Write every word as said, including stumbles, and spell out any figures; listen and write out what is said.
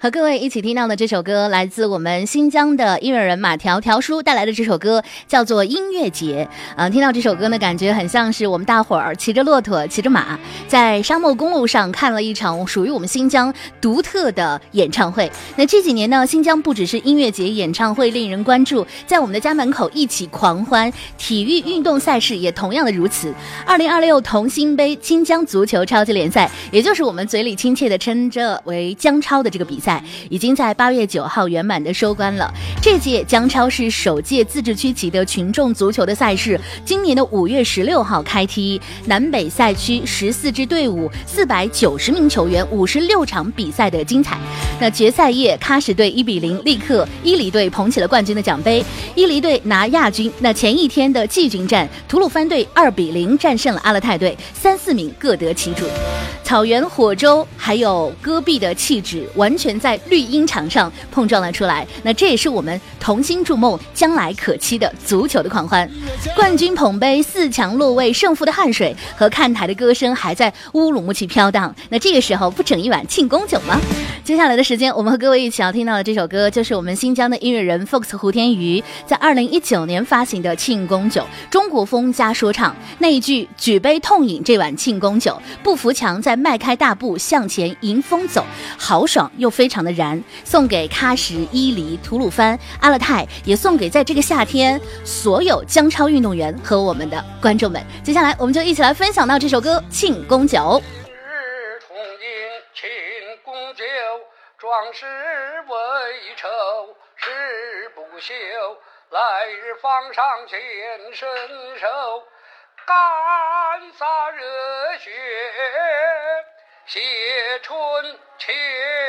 和各位一起听到的这首歌来自我们新疆的音乐人马条条叔带来的这首歌叫做音乐节。呃，听到这首歌呢，感觉很像是我们大伙儿骑着骆驼骑着马在沙漠公路上看了一场属于我们新疆独特的演唱会。那这几年呢，新疆不只是音乐节演唱会令人关注，在我们的家门口一起狂欢，体育运动赛事也同样的如此。二零二六同心杯新疆足球超级联赛，也就是我们嘴里亲切的称着为疆超的这个比赛，已经在八月九号圆满的收官了。这届疆超是首届自治区级的群众足球的赛事，今年的五月十六号开踢，南北赛区十四支队伍，四百九十名球员，五十六场比赛的精彩。那决赛夜，喀什队一比零力克伊犁队，捧起了冠军的奖杯。伊犁队拿亚军。那前一天的季军战，吐鲁番队二比零战胜了阿勒泰队，三四名各得其主。草原、火州还有戈壁的气质完全在绿茵场上碰撞了出来，那这也是我们同心筑梦将来可期的足球的狂欢。冠军捧杯，四强落位，胜负的汗水和看台的歌声还在乌鲁木齐飘荡，那这个时候不整一碗庆功酒吗？接下来的时间，我们和各位一起要听到的这首歌，就是我们新疆的音乐人 Fox 胡天瑜在二零一九年发行的庆功酒，中国风加说唱。那一句举杯痛饮这碗庆功酒，不服强再迈开大步向前迎风走，豪爽又非常的燃，送给喀什、伊犁、吐鲁番、阿勒泰，也送给在这个夏天所有疆超运动员和我们的观众们。接下来我们就一起来分享到这首歌《庆功酒》。 日同饮庆功酒，壮士为仇誓不休，来日方上见身手，干洒热血写春秋。